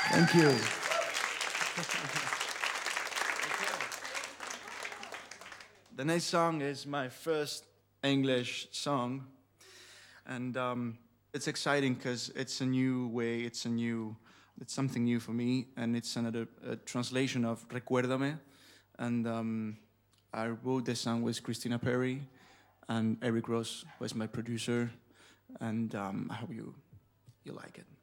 Thank you. The next song is my first English song, and it's exciting because it's a new way. It's something new for me, and it's another translation of "Recuérdame," and I wrote this song with Christina Perry, and Eric Ross was my producer, and I hope you like it.